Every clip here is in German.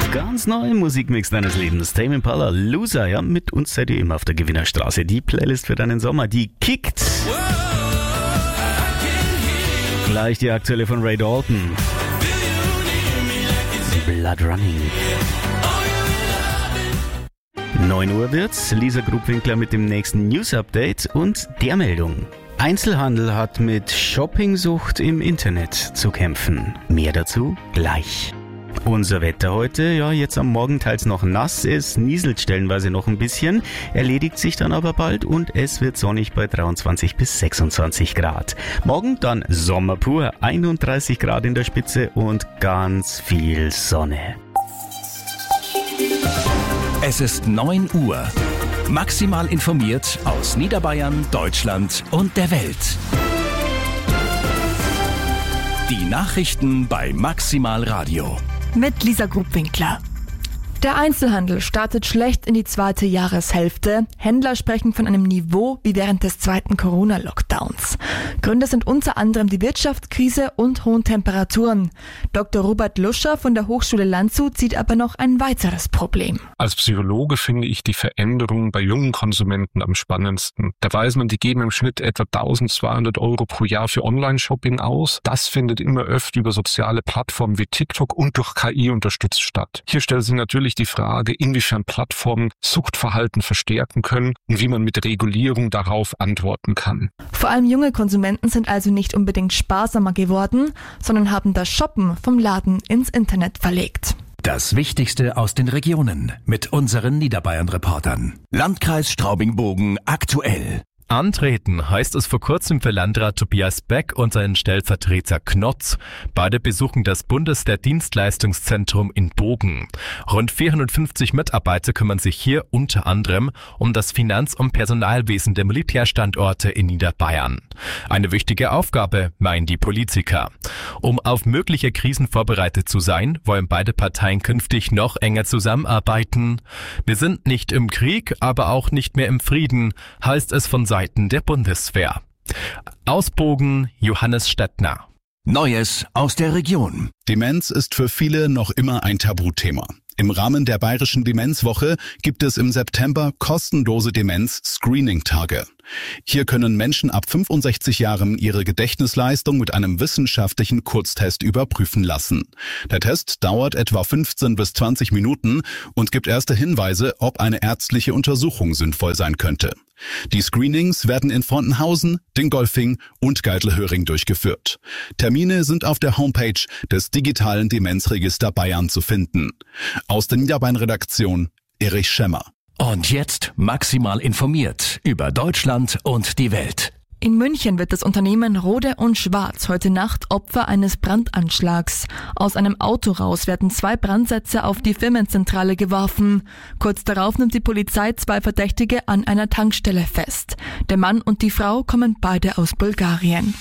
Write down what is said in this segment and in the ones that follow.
Ganz neu im Musikmix deines Lebens. Tame Impala, Loser, ja, mit uns seid ihr immer auf der Gewinnerstraße. Die Playlist für deinen Sommer, die kickt. Gleich die aktuelle von Ray Dalton. Blood Running. 9 Uhr wird's. Lisa Grubwinkler mit dem nächsten News-Update und der Meldung. Einzelhandel hat mit Shoppingsucht im Internet zu kämpfen. Mehr dazu gleich. Unser Wetter heute, ja, jetzt am Morgen teils noch nass, es nieselt stellenweise noch ein bisschen, erledigt sich dann aber bald und es wird sonnig bei 23 bis 26 Grad. Morgen dann Sommer pur, 31 Grad in der Spitze und ganz viel Sonne. Es ist 9 Uhr. Maximal informiert aus Niederbayern, Deutschland und der Welt. Die Nachrichten bei Maximal Radio. Mit Lisa Grubwinkler. Der Einzelhandel startet schlecht in die zweite Jahreshälfte. Händler sprechen von einem Niveau wie während des zweiten Corona-Lockdowns. Gründe sind unter anderem die Wirtschaftskrise und hohen Temperaturen. Dr. Robert Luscher von der Hochschule Landshut sieht aber noch ein weiteres Problem. Als Psychologe finde ich die Veränderungen bei jungen Konsumenten am spannendsten. Da weiß man, die geben im Schnitt etwa 1.200 € pro Jahr für Online-Shopping aus. Das findet immer öfter über soziale Plattformen wie TikTok und durch KI unterstützt statt. Hier stellt sich natürlich die Frage, inwiefern Plattformen Suchtverhalten verstärken können und wie man mit Regulierung darauf antworten kann. Vor allem junge Konsumenten sind also nicht unbedingt sparsamer geworden, sondern haben das Shoppen vom Laden ins Internet verlegt. Das Wichtigste aus den Regionen mit unseren Niederbayern-Reportern. Landkreis Straubing-Bogen aktuell. Antreten heißt es vor kurzem für Landrat Tobias Beck und seinen Stellvertreter Knotz. Beide besuchen das Bundeswehrdienstleistungszentrum in Bogen. Rund 450 Mitarbeiter kümmern sich hier unter anderem um das Finanz- und Personalwesen der Militärstandorte in Niederbayern. Eine wichtige Aufgabe, meinen die Politiker. Um auf mögliche Krisen vorbereitet zu sein, wollen beide Parteien künftig noch enger zusammenarbeiten. Wir sind nicht im Krieg, aber auch nicht mehr im Frieden, heißt es von Seiten der Bundeswehr. Aus Bogen, Johannes Stettner. Neues aus der Region. Demenz ist für viele noch immer ein Tabuthema. Im Rahmen der Bayerischen Demenzwoche gibt es im September kostenlose Demenz-Screening-Tage. Hier können Menschen ab 65 Jahren ihre Gedächtnisleistung mit einem wissenschaftlichen Kurztest überprüfen lassen. Der Test dauert etwa 15 bis 20 Minuten und gibt erste Hinweise, ob eine ärztliche Untersuchung sinnvoll sein könnte. Die Screenings werden in Frontenhausen, Dingolfing und Geiselhöring durchgeführt. Termine sind auf der Homepage des digitalen Demenzregister Bayern zu finden. Aus der Niederbayern-Redaktion Erich Schemmer. Und jetzt maximal informiert über Deutschland und die Welt. In München wird das Unternehmen Rode und Schwarz heute Nacht Opfer eines Brandanschlags. Aus einem Auto raus werden 2 Brandsätze auf die Firmenzentrale geworfen. Kurz darauf nimmt die Polizei 2 Verdächtige an einer Tankstelle fest. Der Mann und die Frau kommen beide aus Bulgarien.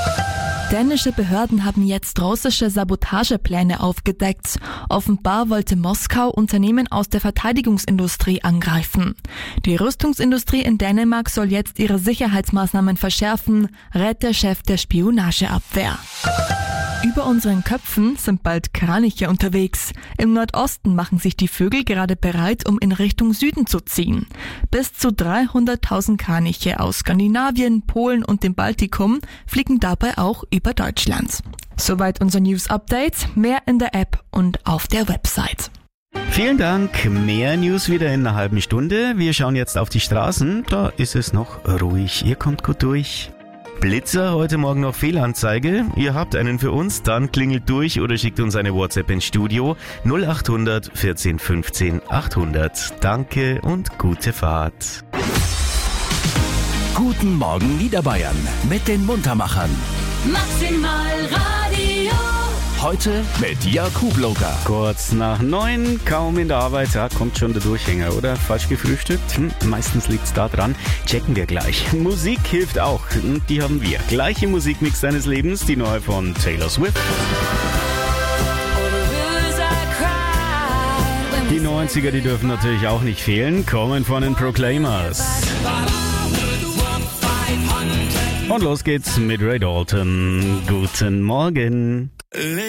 Dänische Behörden haben jetzt russische Sabotagepläne aufgedeckt. Offenbar wollte Moskau Unternehmen aus der Verteidigungsindustrie angreifen. Die Rüstungsindustrie in Dänemark soll jetzt ihre Sicherheitsmaßnahmen verschärfen, rät der Chef der Spionageabwehr. Über unseren Köpfen sind bald Kraniche unterwegs. Im Nordosten machen sich die Vögel gerade bereit, um in Richtung Süden zu ziehen. Bis zu 300.000 Kraniche aus Skandinavien, Polen und dem Baltikum fliegen dabei auch über Deutschland. Soweit unser News-Update. Mehr in der App und auf der Website. Vielen Dank. Mehr News wieder in einer halben Stunde. Wir schauen jetzt auf die Straßen. Da ist es noch ruhig. Ihr kommt gut durch. Blitzer, heute Morgen noch Fehlanzeige. Ihr habt einen für uns, dann klingelt durch oder schickt uns eine WhatsApp ins Studio 0800 14 15 800. Danke und gute Fahrt. Guten Morgen Niederbayern mit den Muntermachern. Maximal Radio. Heute mit Jakub Loger. Kurz nach 9, kaum in der Arbeit, ja, kommt schon der Durchhänger, oder? Falsch gefrühstückt? Meistens liegt's da dran. Checken wir gleich. Musik hilft auch, die haben wir. Gleich im Musikmix deines Lebens, die neue von Taylor Swift. Die 90er, die dürfen natürlich auch nicht fehlen, kommen von den Proclaimers. Und los geht's mit Ray Dalton. Guten Morgen.